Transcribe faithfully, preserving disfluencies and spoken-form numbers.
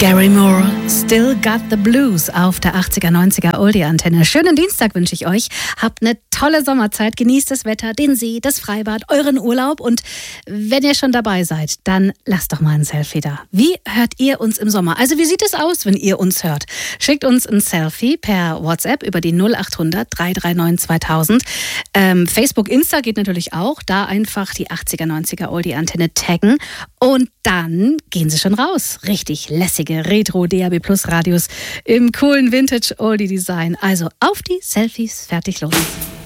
Gary Moore, Still Got the Blues auf der achtziger, neunziger Oldie-Antenne. Schönen Dienstag wünsche ich euch. Habt eine tolle Sommerzeit, genießt das Wetter, den See, das Freibad, euren Urlaub und wenn ihr schon dabei seid, dann lasst doch mal ein Selfie da. Wie hört ihr uns im Sommer? Also wie sieht es aus, wenn ihr uns hört? Schickt uns ein Selfie per WhatsApp über die null acht hundert, drei drei neun, zweitausend. Ähm, Facebook, Insta geht natürlich auch. Da einfach die achtziger, neunziger Oldie-Antenne taggen und dann gehen sie schon raus. Richtig lässige Retro-D A B Plus Radios im coolen Vintage-Oldie-Design. Also auf die Selfies, fertig los.